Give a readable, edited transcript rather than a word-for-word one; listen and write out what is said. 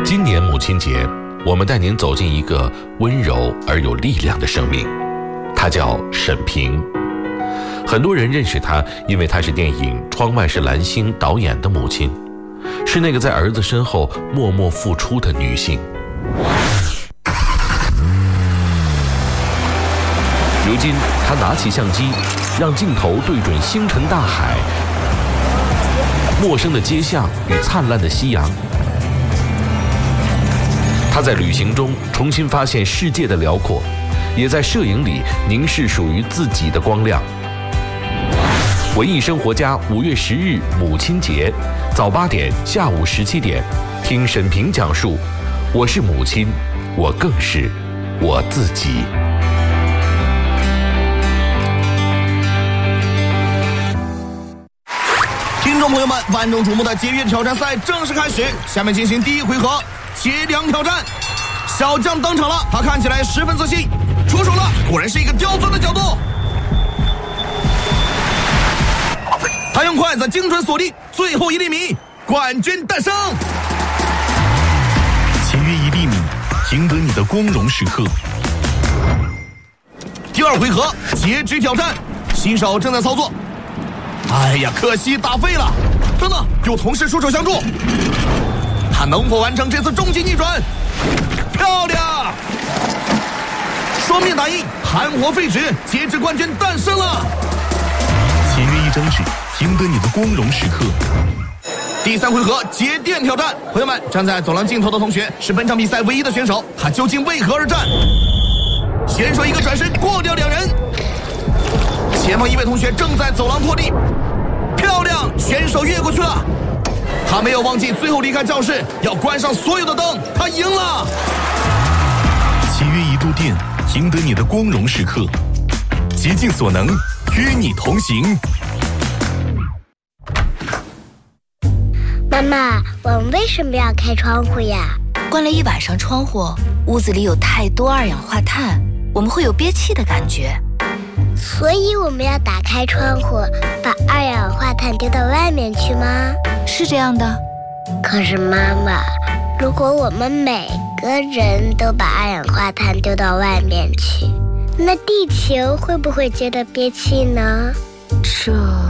今年母亲节，我们带您走进一个温柔而有力量的生命，她叫沈平。很多人认识她，因为她是电影《窗外是蓝星》导演的母亲，是那个在儿子身后默默付出的女性。如今，她拿起相机，让镜头对准星辰大海、陌生的街巷与灿烂的夕阳。她在旅行中重新发现世界的辽阔，也在摄影里凝视属于自己的光亮。文艺生活家5月10日母亲节，早8点，下午17点，听沈平讲述：我是母亲，我更是我自己。 听众朋友们，万众瞩目的节约挑战赛正式开始，下面进行第一回合节粮挑战。小将登场了，他看起来十分自信，出手了，果然是一个刁钻的角度。他用筷子精准锁定最后1厘米，冠军诞生。 节约1厘米，赢得你的光荣时刻。 第二回合截肢挑战，新手正在操作。哎呀，可惜打废了。等等，有同事出手相助，他能否完成这次终极逆转？漂亮！双面打印，含活废纸，截肢冠军诞生了。 节约1张纸，赢得你的光荣时刻。 第3回合节电挑战，朋友们，站在走廊尽头的同学是本场比赛唯一的选手，他究竟为何而战？选手一个转身过掉2人，前方一位同学正在走廊破地，漂亮，选手越过去了。他没有忘记最后离开教室要关上所有的灯，他赢了。 节约1度电，赢得你的光荣时刻。竭尽所能，与你同行。 妈妈，我们为什么要开窗户呀？ 关了一晚上窗户，屋子里有太多二氧化碳，我们会有憋气的感觉。 所以我们要打开窗户，把二氧化碳丢到外面去吗？ 是这样的。 可是妈妈，如果我们每个人都把二氧化碳丢到外面去，那地球会不会觉得憋气呢？ 这